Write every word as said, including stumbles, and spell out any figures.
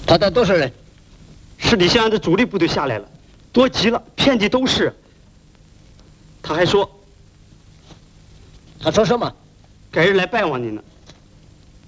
他带多少人？ 是李湘安的主力部队下来了，多极了，遍地都是。他还说， 他说什么？ 改日来拜望您呢。